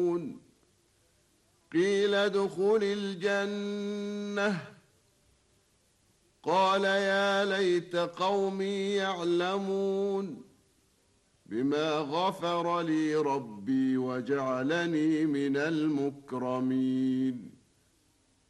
قيل ادخل الجنة قال يا ليت قومي يعلمون بما غفر لي ربي وجعلني من المكرمين